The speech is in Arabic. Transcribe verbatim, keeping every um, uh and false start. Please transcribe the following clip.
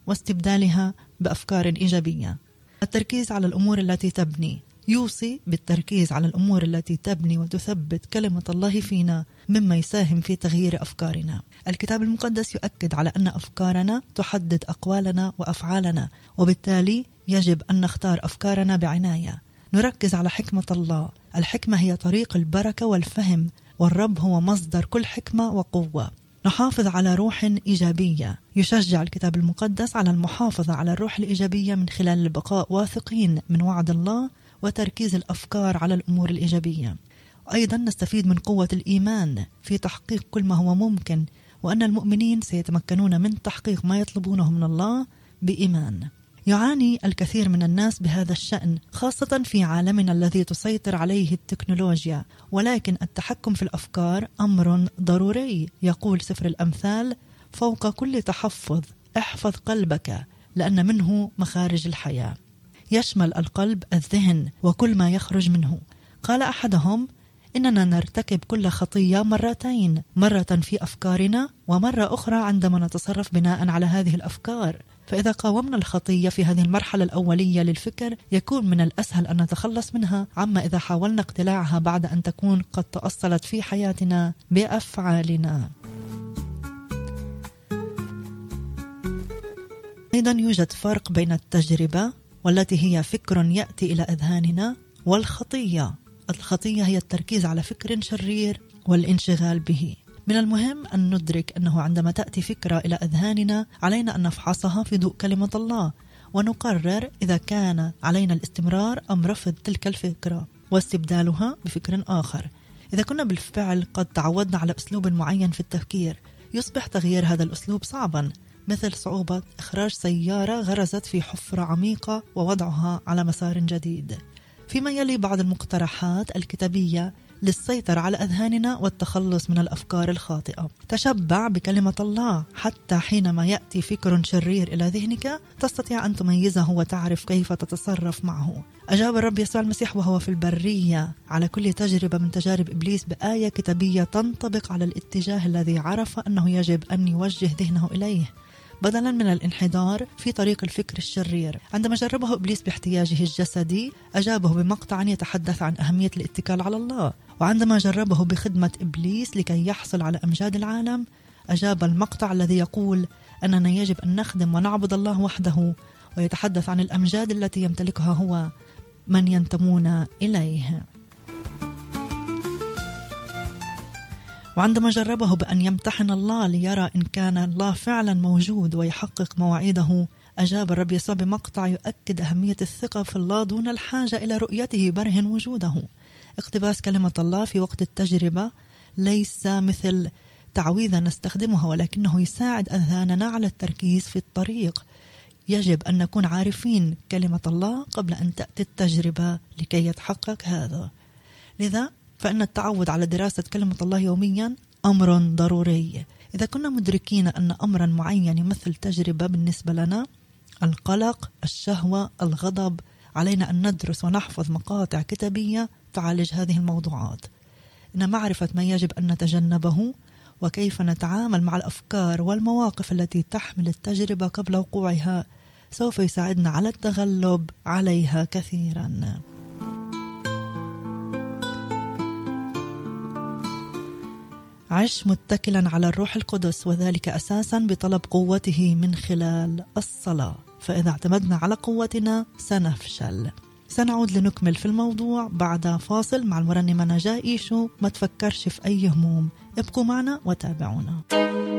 واستبدالها بأفكار إيجابية. التركيز على الأمور التي تبني، يوصي بالتركيز على الأمور التي تبني وتثبت كلمة الله فينا مما يساهم في تغيير أفكارنا. الكتاب المقدس يؤكد على أن أفكارنا تحدد أقوالنا وأفعالنا، وبالتالي يجب أن نختار أفكارنا بعناية. نركز على حكمة الله. الحكمة هي طريق البركة والفهم، والرب هو مصدر كل حكمة وقوة. نحافظ على روح إيجابية. يشجع الكتاب المقدس على المحافظة على الروح الإيجابية من خلال البقاء واثقين من وعد الله وتركيز الأفكار على الأمور الإيجابية. أيضا نستفيد من قوة الإيمان في تحقيق كل ما هو ممكن، وأن المؤمنين سيتمكنون من تحقيق ما يطلبونه من الله بإيمان. يعاني الكثير من الناس بهذا الشأن، خاصة في عالمنا الذي تسيطر عليه التكنولوجيا، ولكن التحكم في الأفكار أمر ضروري. يقول سفر الأمثال: فوق كل تحفظ احفظ قلبك لأن منه مخارج الحياة. يشمل القلب الذهن وكل ما يخرج منه. قال أحدهم: إننا نرتكب كل خطية مرتين، مرة في أفكارنا ومرة أخرى عندما نتصرف بناء على هذه الأفكار. فإذا قاومنا الخطية في هذه المرحلة الأولية للفكر يكون من الأسهل أن نتخلص منها، عما إذا حاولنا اقتلاعها بعد أن تكون قد تأصلت في حياتنا بأفعالنا. أيضا يوجد فرق بين التجربة والتي هي فكر يأتي إلى أذهاننا والخطية. الخطية هي التركيز على فكر شرير والانشغال به. من المهم أن ندرك أنه عندما تأتي فكرة إلى أذهاننا علينا أن نفحصها في ضوء كلمة الله، ونقرر إذا كان علينا الاستمرار أم رفض تلك الفكرة واستبدالها بفكر آخر. إذا كنا بالفعل قد تعودنا على أسلوب معين في التفكير، يصبح تغيير هذا الأسلوب صعبا، مثل صعوبة إخراج سيارة غرزت في حفرة عميقة ووضعها على مسار جديد. فيما يلي بعض المقترحات الكتابية للسيطرة على أذهاننا والتخلص من الأفكار الخاطئة. تشبع بكلمة الله حتى حينما يأتي فكر شرير إلى ذهنك تستطيع أن تميزه وتعرف كيف تتصرف معه. أجاب الرب يسوع المسيح وهو في البرية على كل تجربة من تجارب إبليس بآية كتابية تنطبق على الاتجاه الذي عرف أنه يجب أن يوجه ذهنه إليه، بدلا من الانحدار في طريق الفكر الشرير. عندما جربه إبليس باحتياجه الجسدي أجابه بمقطع يتحدث عن أهمية الاتكال على الله، وعندما جربه بخدمة إبليس لكي يحصل على أمجاد العالم أجاب المقطع الذي يقول أننا يجب أن نخدم ونعبد الله وحده، ويتحدث عن الأمجاد التي يمتلكها هو من ينتمون إليه. وعندما جربه بأن يمتحن الله ليرى إن كان الله فعلا موجود ويحقق مواعيده أجاب الرب يسوع بمقطع يؤكد أهمية الثقة في الله دون الحاجة إلى رؤيته برهن وجوده. اقتباس كلمة الله في وقت التجربة ليس مثل تعويذة نستخدمها، ولكنه يساعد أذهاننا على التركيز في الطريق. يجب أن نكون عارفين كلمة الله قبل أن تأتي التجربة لكي يتحقق هذا. لذا فإن التعود على دراسة كلمة الله يوميا أمر ضروري. إذا كنا مدركين أن أمرا معين يمثل تجربة بالنسبة لنا، القلق، الشهوة، الغضب، علينا أن ندرس ونحفظ مقاطع كتابية تعالج هذه الموضوعات. إن معرفة ما يجب أن نتجنبه وكيف نتعامل مع الأفكار والمواقف التي تحمل التجربة قبل وقوعها سوف يساعدنا على التغلب عليها كثيرا. عش متكلا على الروح القدس، وذلك أساسا بطلب قوته من خلال الصلاة، فإذا اعتمدنا على قوتنا سنفشل. سنعود لنكمل في الموضوع بعد فاصل مع المرنمة نجاة إيشو. ما تفكرش في أي هموم، ابقوا معنا وتابعونا.